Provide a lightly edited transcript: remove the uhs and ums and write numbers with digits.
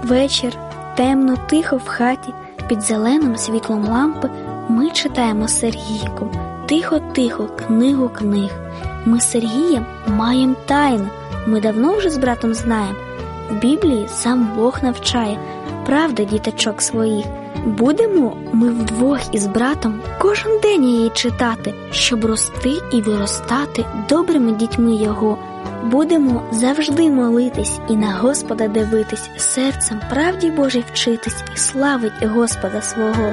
Вечір, темно, тихо в хаті, під зеленим світлом лампи ми читаємо з Сергійком тихо-тихо книгу книг. Ми з Сергієм маєм тайну, ми давно вже з братом знаєм. В Біблії сам Бог навчає, правда діточок своїх. Будемо ми вдвох із братом кожен день її читати, щоб рости і виростати добрими дітьми Його. Будемо завжди молитись і на Господа дивитись, серцем правді Божій вчитись і славить Господа свого.